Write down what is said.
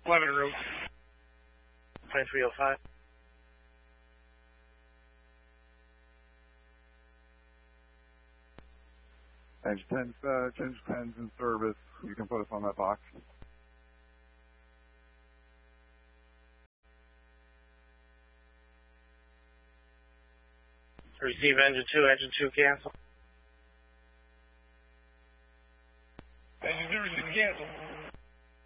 11 room. Plane 305. Engine 10's in service. You can put us on that box. Receive engine 2 cancel.